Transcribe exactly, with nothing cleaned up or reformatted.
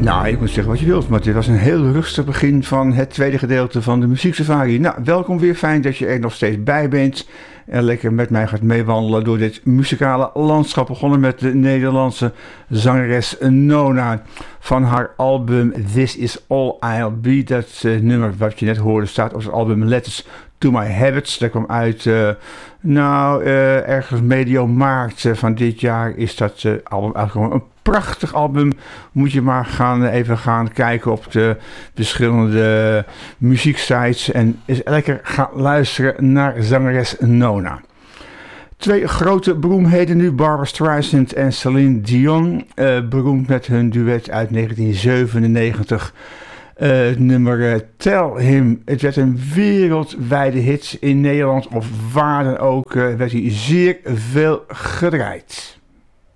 Nou, je kunt zeggen wat je wilt, maar dit was een heel rustig begin van het tweede gedeelte van de muzieksafari. Nou, welkom weer, fijn dat je er nog steeds bij bent en lekker met mij gaat meewandelen door dit muzikale landschap. Begonnen met de Nederlandse zangeres Nona van haar album This Is All I'll Be. Dat uh, nummer wat je net hoorde staat op het album Letters to My Habits. Dat kwam uit, uh, nou, uh, ergens medio maart uh, van dit jaar is dat uh, album uitgekomen. Een prachtig album, moet je maar gaan, even gaan kijken op de verschillende muzieksites en eens lekker gaan luisteren naar zangeres Nona. Twee grote beroemdheden nu, Barbra Streisand en Celine Dion, uh, beroemd met hun duet uit negentien zevenennegentig. Uh, het nummer uh, Tell Him. Het werd een wereldwijde hit in Nederland of waar dan ook, uh, werd hij zeer veel gedraaid.